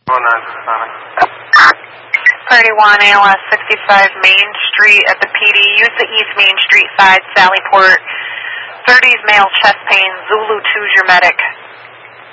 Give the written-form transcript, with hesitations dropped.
31 ALS 65 Main Street at the PD. Use the East Main Street side, Sallyport. 30's male chest pain. Zulu 2's your medic.